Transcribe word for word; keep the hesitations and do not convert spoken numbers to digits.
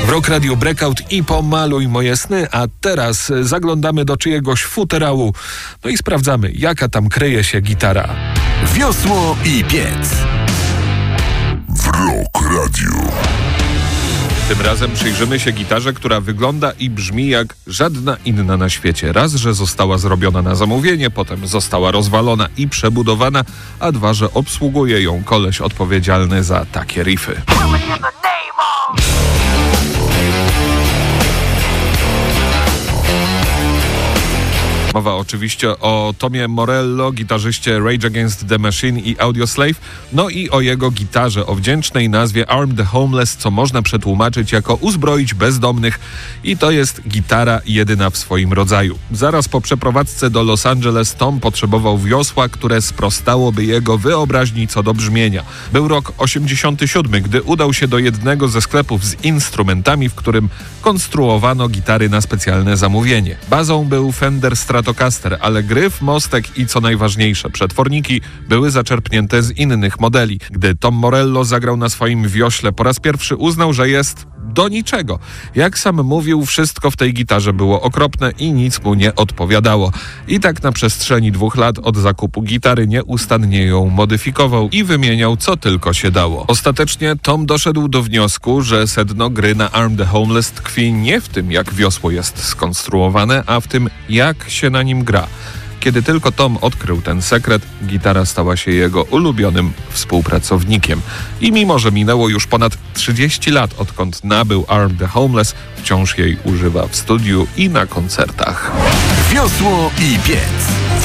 W Rock Radio Breakout i Pomaluj moje sny, a teraz zaglądamy do czyjegoś futerału, no i sprawdzamy, jaka tam kryje się gitara. Wiosło i piec w Rock Radio. Tym razem przyjrzymy się gitarze, która wygląda i brzmi jak żadna inna na świecie. Raz, że została zrobiona na zamówienie, potem została rozwalona i przebudowana, a dwa, że obsługuje ją koleś odpowiedzialny za takie riffy. Mowa oczywiście o Tomie Morello, gitarzyście Rage Against the Machine i Audioslave, no i o jego gitarze o wdzięcznej nazwie Arm the Homeless, co można przetłumaczyć jako uzbroić bezdomnych, i to jest gitara jedyna w swoim rodzaju. Zaraz po przeprowadzce do Los Angeles Tom potrzebował wiosła, które sprostałoby jego wyobraźni co do brzmienia. Był rok osiemdziesiąty siódmy, gdy udał się do jednego ze sklepów z instrumentami, w którym konstruowano gitary na specjalne zamówienie. Bazą był Fender Stratocaster, ale gryf, mostek i co najważniejsze, przetworniki były zaczerpnięte z innych modeli. Gdy Tom Morello zagrał na swoim wiośle, po raz pierwszy uznał, że jest do niczego. Jak sam mówił, wszystko w tej gitarze było okropne i nic mu nie odpowiadało. I tak na przestrzeni dwóch lat od zakupu gitary nieustannie ją modyfikował i wymieniał co tylko się dało. Ostatecznie Tom doszedł do wniosku, że sedno gry na Arm the Homeless tkwi nie w tym, jak wiosło jest skonstruowane, a w tym, jak się na nim gra. Kiedy tylko Tom odkrył ten sekret, gitara stała się jego ulubionym współpracownikiem. I mimo, że minęło już ponad trzydzieści lat, odkąd nabył Arm the Homeless, wciąż jej używa w studiu i na koncertach. Wiosło i piec